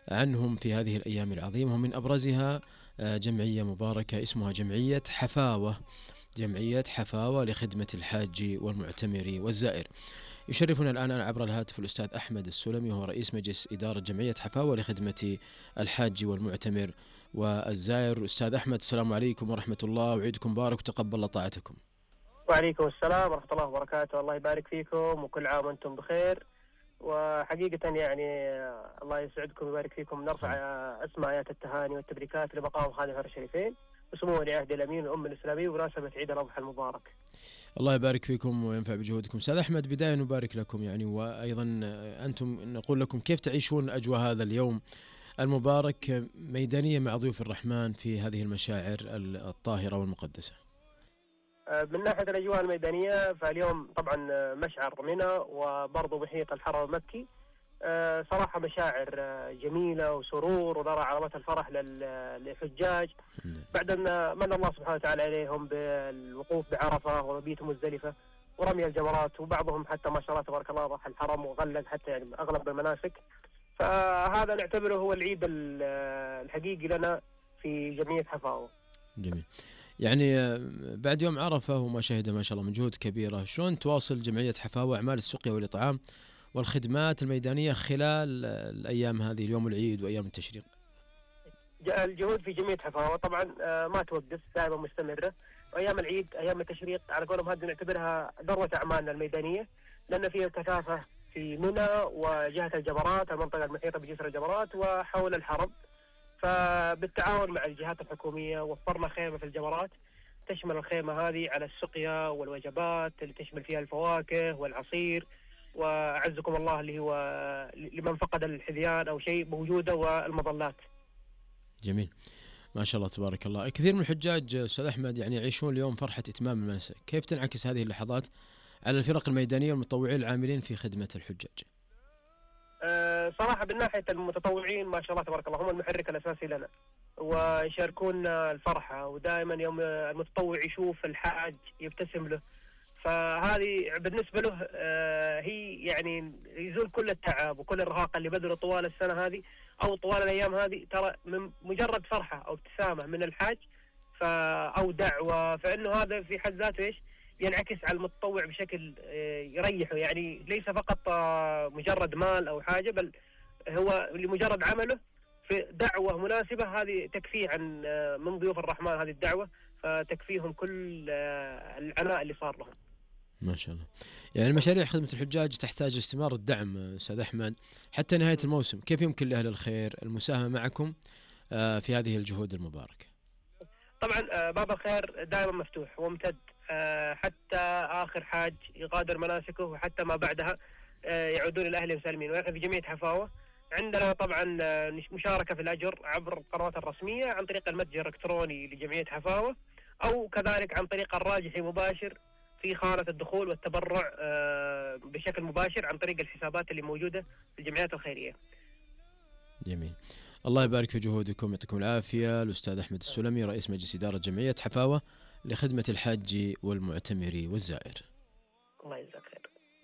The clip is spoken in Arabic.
عنهم في هذه الأيام العظيمة، ومن أبرزها جمعية مباركة اسمها جمعية حفاوة، جمعية حفاوة لخدمة الحاج والمعتمر والزائر. يشرفنا الآن عبر الهاتف الأستاذ أحمد السلمي، وهو رئيس مجلس إدارة جمعية حفاوة لخدمة الحاج والمعتمر والزائر. أستاذ أحمد، السلام عليكم ورحمة الله، وعيدكم مبارك وتقبل الله طاعتكم. وعليكم السلام ورحمة الله وبركاته، الله يبارك فيكم وكل عام وأنتم بخير. وحقيقة يعني الله يسعدكم ويبارك فيكم. نرفع أسمى آيات التهاني والتبريكات لمقام خادم الشريفين وسمو ولي عهد الأمين والأمة الإسلامية بمناسبة عيد الأضحى المبارك. الله يبارك فيكم وينفع بجهودكم. أستاذ أحمد، بداية نبارك لكم يعني، وأيضا أنتم نقول لكم كيف تعيشون أجواء هذا اليوم المبارك ميدانية مع ضيوف الرحمن في هذه المشاعر الطاهرة والمقدسة. من ناحية الأجواء الميدانية فاليوم طبعا مشعر منى وبرضه محيط الحرم المكي، صراحة مشاعر جميلة وسرور ونرى علامات الفرح للحجاج بعد أن من الله سبحانه وتعالى عليهم بالوقوف بعرفة ومبيت مزدلفة ورمي الجمرات، وبعضهم حتى ما شاء الله تبارك الله راح الحرم وغلق حتى يعني أغلب المناسك. فهذا نعتبره هو العيد الحقيقي لنا في جمعية حفاوة. جميل. يعني بعد يوم عرفة وما شهد ما شاء الله من جهود كبيرة، شلون تواصل جمعية حفاوة أعمال السقيا والإطعام والخدمات الميدانية خلال الأيام هذه، اليوم العيد وأيام التشريق؟ الجهود في جمعية حفاوة طبعا ما توقف، دائما مستمرة. وأيام العيد أيام التشريق على قولهم هذه نعتبرها ذروة أعمالنا الميدانية، لأن فيها كثافة في منى وجهة الجبرات، المنطقة المحيطة بجسر الجبرات وحول الحرم. فبالتعاون مع الجهات الحكومية وفرنا خيمة في الجبرات تشمل الخيمة هذه على السقيا والوجبات اللي تشمل فيها الفواكه والعصير، وأعزكم الله اللي هو لمن فقد الحذيان أو شيء موجودة، والمظلات. جميل، ما شاء الله تبارك الله. كثير من الحجاج أستاذ أحمد يعني يعيشون اليوم فرحة إتمام المناسك، كيف تنعكس هذه اللحظات على الفرق الميدانية والمتطوعين العاملين في خدمة الحجاج؟ صراحة من ناحية المتطوعين ما شاء الله تبارك الله هم المحرك الأساسي لنا، ويشاركونا الفرحة، ودائما يوم المتطوع يشوف الحاج يبتسم له، فهذه بالنسبة له هي يعني يزول كل التعب وكل الإرهاق اللي بذله طوال السنة هذه أو طوال الأيام هذه. ترى من مجرد فرحة أو ابتسامة من الحاج أو دعوة، فإنه هذا في حد ذاته إيش ينعكس على المتطوع بشكل يريحه، يعني ليس فقط مجرد مال أو حاجة، بل هو لمجرد عمله في دعوة مناسبة هذه تكفيه عن من ضيوف الرحمن هذه الدعوة، فتكفيهم كل العناء اللي صار لهم. ما شاء الله. يعني مشاريع خدمة الحجاج تحتاج استمرار الدعم أستاذ أحمد حتى نهاية الموسم، كيف يمكن لأهل الخير المساهمة معكم في هذه الجهود المباركة؟ طبعا باب الخير دائما مفتوح وممتد حتى آخر حاج يغادر مناسكه وحتى ما بعدها يعودون إلى أهلهم سالمين. ونحن في جمعية حفاوة عندنا طبعا مشاركة في الأجر عبر القنوات الرسمية عن طريق المتجر الإلكتروني لجمعية حفاوة، أو كذلك عن طريق الراجحي مباشر في خانة الدخول والتبرع بشكل مباشر عن طريق الحسابات اللي موجودة في الجمعيات الخيرية. جميل، الله يبارك في جهودكم، يعطيكم العافية. الأستاذ أحمد السلمي رئيس مجلس إدارة جمعية حفاوة لخدمة الحاج والمعتمر والزائر. الله يجزاك خير.